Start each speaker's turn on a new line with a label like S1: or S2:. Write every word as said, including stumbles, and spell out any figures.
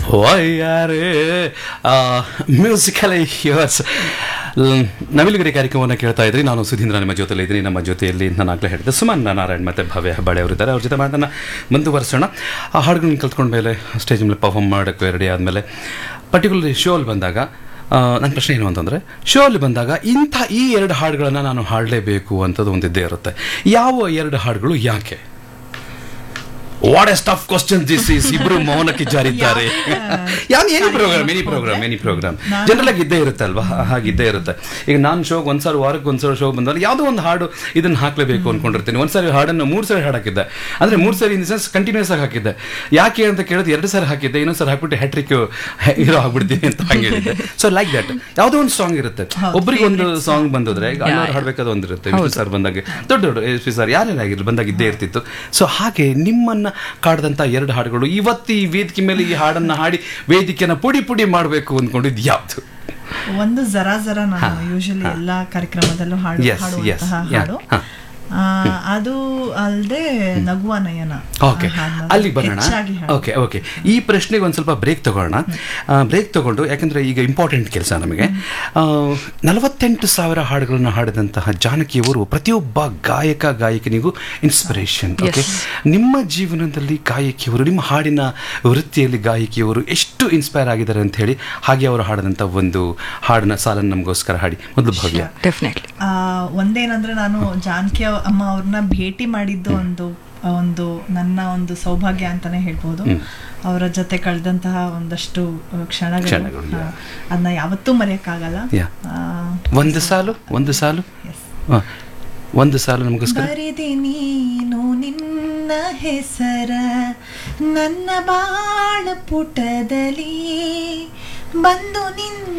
S1: ವೈಯಾರೇ musical use ನವಿಲುಗರಿ ಕಾರ್ಯಕ್ರಮವನ್ನು ಕೇಳ್ತಾ ಇದ್ರಿ. ನಾನು ಸುಧೀಂದ್ರ ನಿಮ್ಮ ಜೊತೆಲಿ ಇದ್ದೀನಿ. ನಮ್ಮ ಜೊತೆಯಲ್ಲಿ ನಾನು ಆಗಲೇ ಹೇಳಿದೆ ಸುಮನ್ ನಾರಾಯಣ್ ಮತ್ತು ಭವ್ಯ ಹೆಬ್ಬಾಳೆ ಅವರಿದ್ದಾರೆ. ಅವ್ರ ಜೊತೆ ಮಾತನ್ನು ಮುಂದುವರಿಸೋಣ. ಆ ಹಾಡುಗಳನ್ನ ಕಲ್ತ್ಕೊಂಡ ಮೇಲೆ ಸ್ಟೇಜ್ ಮೇಲೆ ಪರ್ಫಾರ್ಮ್ ಮಾಡೋಕ್ಕೆ ರೆಡಿ ಆದಮೇಲೆ ಪರ್ಟಿಕ್ಯುಲರ್ಲಿ ಶೋ ಅಲ್ಲಿ ಬಂದಾಗ ನನ್ನ ಪ್ರಶ್ನೆ ಏನು ಅಂತಂದರೆ, ಶೋ ಅಲ್ಲಿ ಬಂದಾಗ ಇಂಥ ಈ ಎರಡು ಹಾಡುಗಳನ್ನು ನಾನು ಹಾಡಲೇಬೇಕು ಅಂತದ್ದು ಒಂದಿದ್ದೇ ಇರುತ್ತೆ. ಯಾವ ಎರಡು ಹಾಡುಗಳು, ಯಾಕೆ? What A tough question this is. ಇಬ್ರು ಮೌನಕ್ಕೆ ಜಾರಿದ್ದಾರೆ. ಯಾರು any program any program any program general ಆಗಿ ಇದ್ದೇ ಇರುತ್ತೆ ಅಲ್ವಾ? ಹಾಗಿದ್ದೇ ಇರುತ್ತೆ. ಈಗ ನಾನು ಶೋಗೆ ಒಂದ್ಸಾರಿ ವಾರಕ್ಕೆ ಒಂದ್ಸಲ ಶೋ ಬಂದಾಗ ಯಾವುದೋ ಒಂದು ಹಾಡು ಇದನ್ನು ಹಾಕಲೇಬೇಕು ಅನ್ಕೊಂಡಿರ್ತೀನಿ. ಒಂದ್ಸಾರಿ ಹಾಡನ್ನು ಮೂರು ಸಾರಿ ಹಾಡು ಹಾಕಿದ್ದೆ, ಅಂದರೆ ಮೂರು ಸಾರಿ ಇನ್ ದ ಸೆನ್ಸ್ ಕಂಟಿನ್ಯೂಸ್ ಆಗಿ ಹಾಕಿದ್ದೆ. ಯಾಕೆ ಅಂತ ಕೇಳಿದ್ರೆ ಎರಡು ಸಾರಿ ಹಾಕಿದ್ದೆ, ಇನ್ನೊಂದು ಸಾರಿ ಹಾಕ್ಬಿಟ್ಟು ಹ್ಯಾಟ್ರಿಕ್ ಹೀರೋ ಆಗ್ಬಿಡ್ತೀನಿ ಅಂತ ಹಂಗೆ ಹೇಳಿದ್ದೆ. ಸೊ ಲೈಕ್ ದಟ್ ಯಾವುದೋ ಒಂದು ಸಾಂಗ್ ಇರುತ್ತೆ. ಒಬ್ಬರಿಗೆ ಒಂದು ಸಾಂಗ್ ಬಂದಿದ್ರೆ ಈಗ ಅಣ್ಣವ್ರು ಹಾಡಬೇಕಾದ ಒಂದಿರುತ್ತೆ. ವಿಷ್ಣು ಸರ್ ಬಂದಾಗ, ದೊಡ್ಡ ದೊಡ್ಡ ಎಸ್ ಪಿ ಸರ್ ಯಾರೇನಾಗಿರ್ಲಿ ಬಂದಾಗ ಇದ್ದೇ ಇರ್ತಿತ್ತು. ಸೊ ಹಾಗೆ ನಿಮ್ಮನ್ನ ಕಾಡ್ದಂತ ಎರಡು ಹಾಡುಗಳು ಇವತ್ತು ಈ ವೇದಿಕೆ ಮೇಲೆ ಈ ಹಾಡನ್ನ ಹಾಡಿ ವೇದಿಕೆನ ಪುಡಿ ಪುಡಿ ಮಾಡಬೇಕು ಅಂದ್ಕೊಂಡಿದ್ದು ಯಾವ್ದು?
S2: ಒಂದು ಜರಾ ಜರಾ ನಾನು ಯೂಶಲಿ ಎಲ್ಲಾ ಕಾರ್ಯಕ್ರಮದಲ್ಲೂ ಹಾಡು ಹಾಡುವಂತಹ ಹಾಡು. ಅದು ಅಲ್ಲದೆ ನಗುವ ನಯನ.
S1: ಓಕೆ, ಅಲ್ಲಿ ಬರೋಣ. ಓಕೆ ಓಕೆ ಈ ಪ್ರಶ್ನೆಗೆ ಒಂದು ಸ್ವಲ್ಪ ಬ್ರೇಕ್ ತಗೊಳ್ಳೋಣ. ಬ್ರೇಕ್ ತಗೊಂಡು, ಯಾಕಂದ್ರೆ ಈಗ ಇಂಪಾರ್ಟೆಂಟ್ ಕೆಲಸ ನಮಗೆ. ನಲವತ್ತೆಂಟು ಸಾವಿರ ಹಾಡುಗಳನ್ನು ಹಾಡಿದಂತಹ ಜಾನಕಿಯವರು ಪ್ರತಿಯೊಬ್ಬ ಗಾಯಕ ಗಾಯಕನಿಗೂ ಇನ್ಸ್ಪಿರೇಷನ್. ಓಕೆ, ನಿಮ್ಮ ಜೀವನದಲ್ಲಿ ಗಾಯಕಿಯವರು, ನಿಮ್ಮ ಹಾಡಿನ ವೃತ್ತಿಯಲ್ಲಿ ಗಾಯಕಿಯವರು ಎಷ್ಟು ಇನ್ಸ್ಪೈರ್ ಆಗಿದ್ದಾರೆ ಅಂತ ಹೇಳಿ, ಹಾಗೆ ಅವರು ಹಾಡಿದಂಥ ಒಂದು ಹಾಡಿನ ಸಾಲನ್ನು ನಮಗೋಸ್ಕರ ಹಾಡಿ. ಮೊದಲು ಭವ್ಯ.
S2: ಡೆಫಿನೆಟ್ಲಿ. ಒಂದೇನಂದ್ರೆ, ನಾನು ಜಾನಕಿ ಅಮ್ಮ ಅವ್ರನ್ನ ಭೇಟಿ ಮಾಡಿದ್ದು ಒಂದು ಒಂದು ನನ್ನ ಒಂದು ಸೌಭಾಗ್ಯ ಅಂತಾನೆ ಹೇಳ್ಬೋದು. ಅವರ ಜೊತೆ ಕಳೆದಂತಹ ಒಂದಷ್ಟು ಕ್ಷಣಗಳು ಅದನ್ನ ಯಾವತ್ತೂ ಮರೆಯಕ್ಕಾಗಲ್ಲ.
S1: ಒಂದು ಸಾಲು ಒಂದು ಸಾಲು ಒಂದು ಸಾಲು ನಮಗೋಸ್ಕರ.
S2: ಬರೆದೆ ನೀನು ನಿನ್ನ ಹೆಸರ ನನ್ನ ಬಾಳ ಪುಟದಲ್ಲಿ ಬಂದು ನಿನ್ನ